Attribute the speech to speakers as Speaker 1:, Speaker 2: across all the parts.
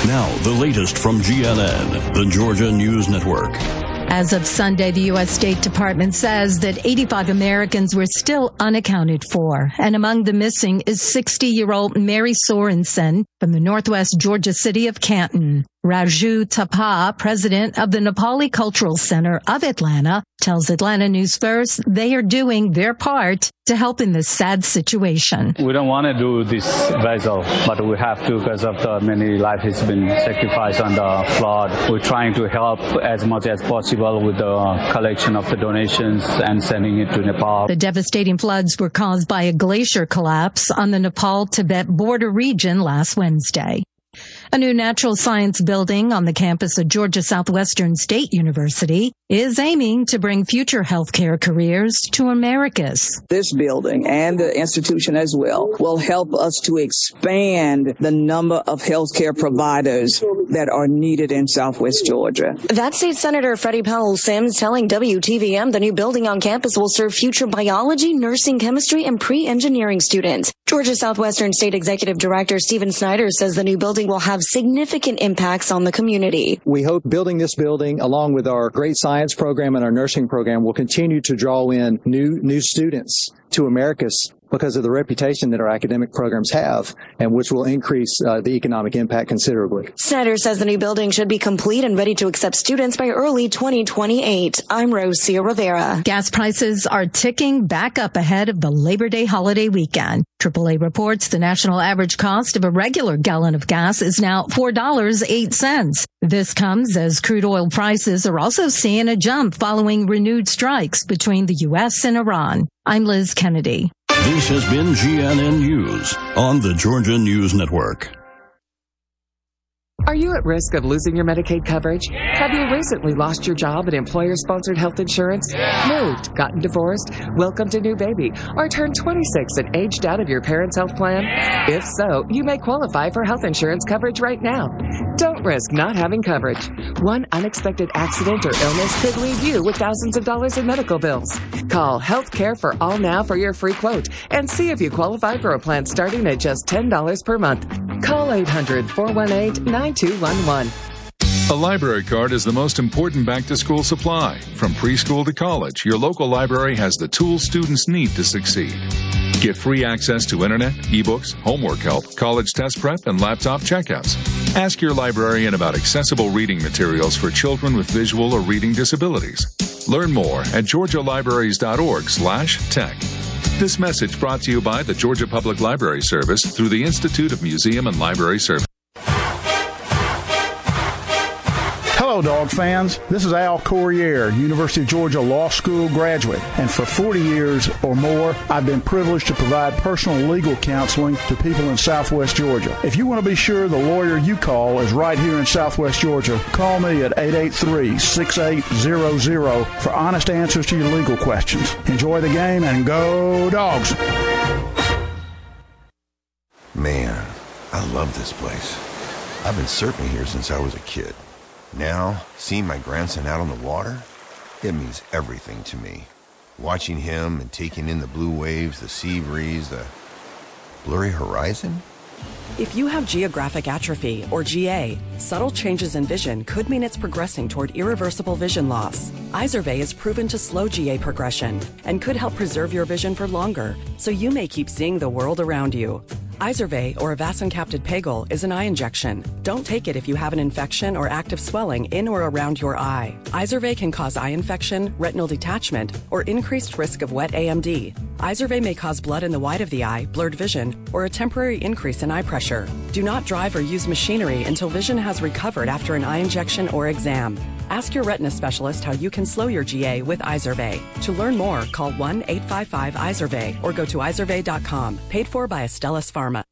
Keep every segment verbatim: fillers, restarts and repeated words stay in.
Speaker 1: Now, the latest from G N N, the Georgia News Network.
Speaker 2: As of Sunday, the U S State Department says that eighty-five Americans were still unaccounted for. And among the missing is sixty-year-old Mary Sorensen from the northwest Georgia city of Canton. Raju Thapa, president of the Nepali Cultural Center of Atlanta, tells Atlanta News First they are doing their part to help in this sad situation.
Speaker 3: We don't want to do this vessel, but we have to because of the many lives has been sacrificed on the flood. We're trying to help as much as possible with the collection of the donations and sending it to Nepal.
Speaker 2: The devastating floods were caused by a glacier collapse on the Nepal-Tibet border region last Wednesday. A new natural science building on the campus of Georgia Southwestern State University is aiming to bring future healthcare careers to Americus.
Speaker 4: This building and the institution as well will help us to expand the number of healthcare providers that are needed in Southwest Georgia.
Speaker 5: That's State Senator Freddie Powell Sims telling W T V M the new building on campus will serve future biology, nursing, chemistry, and pre-engineering students. Georgia Southwestern State Executive Director Stephen Snyder says the new building will have significant impacts on the community.
Speaker 6: We hope building this building, along with our great science program and our nursing program, will continue to draw in new new students to Americus because of the reputation that our academic programs have, and which will increase uh, the economic impact considerably.
Speaker 5: Snyder says the new building should be complete and ready to accept students by early twenty twenty-eight. I'm Rosia Rivera.
Speaker 2: Gas prices are ticking back up ahead of the Labor Day holiday weekend. triple A reports the national average cost of a regular gallon of gas is now four dollars and eight cents. This comes as crude oil prices are also seeing a jump following renewed strikes between the U S and Iran. I'm Liz Kennedy.
Speaker 1: This has been G N N News on the Georgia News Network.
Speaker 7: Are you at risk of losing your Medicaid coverage? Have you recently lost your job at employer-sponsored health insurance? Moved, gotten divorced, welcomed a new baby, or turned twenty-six and aged out of your parents' health plan? If so, you may qualify for health insurance coverage right now. Don't risk not having coverage. One unexpected accident or illness could leave you with thousands of dollars in medical bills. Call Healthcare for All now for your free quote and see if you qualify for a plan starting at just ten dollars per month. Call eight hundred, four one eight, nine two one one.
Speaker 8: A library card is the most important back-to-school supply. From preschool to college, your local library has the tools students need to succeed. Get free access to internet, ebooks, homework help, college test prep, and laptop checkouts. Ask your librarian about accessible reading materials for children with visual or reading disabilities. Learn more at georgialibraries.org slash tech. This message brought to you by the Georgia Public Library Service through the Institute of Museum and Library Service.
Speaker 9: Hello, dog fans. This is Al Corriere, University of Georgia Law School graduate. And for forty years or more, I've been privileged to provide personal legal counseling to people in Southwest Georgia. If you want to be sure the lawyer you call is right here in Southwest Georgia, call me at eight eight three, six eight zero zero for honest answers to your legal questions. Enjoy the game and go Dogs!
Speaker 10: Man, I love this place. I've been surfing here since I was a kid. Now, seeing my grandson out on the water, it means everything to me. Watching him and taking in the blue waves, the sea breeze, the blurry horizon.
Speaker 11: If you have geographic atrophy, or G A, subtle changes in vision could mean it's progressing toward irreversible vision loss. Izervay is proven to slow G A progression and could help preserve your vision for longer, so you may keep seeing the world around you. Izervay, or avacincaptad pegol, is an eye injection. Don't take it if you have an infection or active swelling in or around your eye. Izervay can cause eye infection, retinal detachment, or increased risk of wet A M D. Izervay may cause blood in the white of the eye, blurred vision, or a temporary increase in eye pressure. Do not drive or use machinery until vision has recovered after an eye injection or exam. Ask your retina specialist how you can slow your G A with Izervay. To learn more, call one eight five five Izervay or go to izervay dot com. Paid for by Astellas Pharma.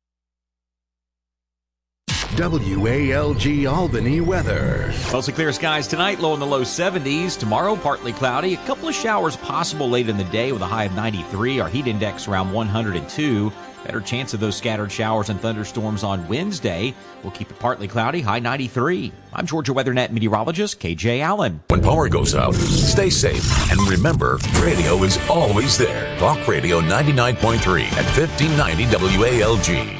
Speaker 12: W A L G Albany weather.
Speaker 13: Mostly clear skies tonight, low in the low seventies. Tomorrow, partly cloudy. A couple of showers possible late in the day with a high of ninety-three. Our heat index around one hundred two. Better chance of those scattered showers and thunderstorms on Wednesday. We'll keep it partly cloudy, high ninety-three. I'm Georgia WeatherNet meteorologist K J Allen.
Speaker 14: When power goes out, stay safe. And remember, radio is always there. Talk Radio ninety-nine point three at fifteen ninety W A L G.